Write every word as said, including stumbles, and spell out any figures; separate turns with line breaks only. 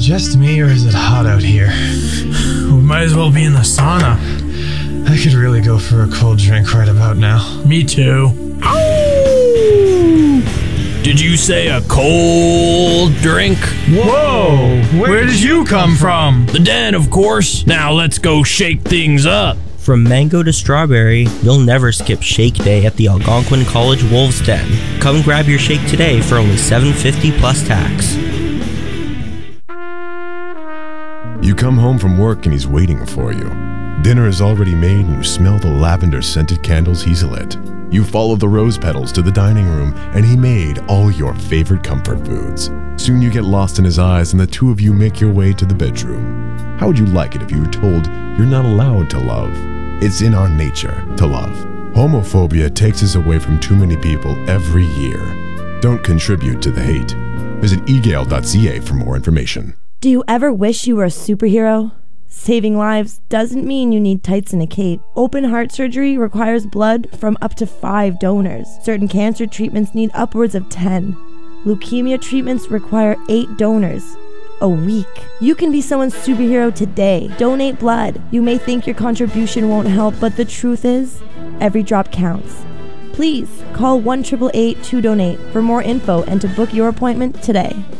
just me, or is it hot out here?
We might as well be in the sauna.
I could really go for a cold drink right about now.
Me too.
Did you say a cold drink?
Whoa! Where, Where did you come from?
The den, of course. Now let's go shake things up.
From mango to strawberry, you'll never skip Shake Day at the Algonquin College Wolves Den. Come grab your shake today for only seven dollars and fifty cents plus tax.
You come home from work and he's waiting for you. Dinner is already made and you smell the lavender-scented candles he's lit. You follow the rose petals to the dining room and he made all your favorite comfort foods. Soon you get lost in his eyes and the two of you make your way to the bedroom. How would you like it if you were told you're not allowed to love? It's in our nature to love. Homophobia takes us away from too many people every year. Don't contribute to the hate. Visit e gale dot c a for more information.
Do you ever wish you were a superhero? Saving lives doesn't mean you need tights and a cape. Open heart surgery requires blood from up to five donors. Certain cancer treatments need upwards of ten. Leukemia treatments require eight donors a week. You can be someone's superhero today. Donate blood. You may think your contribution won't help, but the truth is, every drop counts. Please call one eight eight eight two donate for more info and to book your appointment today.